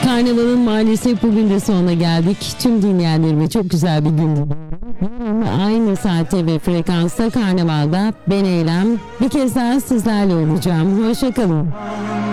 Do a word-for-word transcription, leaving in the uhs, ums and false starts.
Karnavalın maalesef bugün de sonuna geldik. Tüm dinleyenlerime çok güzel bir gün diliyorum. Yarın aynı saatte ve frekansta Karnaval'da ben Eylem bir kez daha sizlerle olacağım. Hoşçakalın.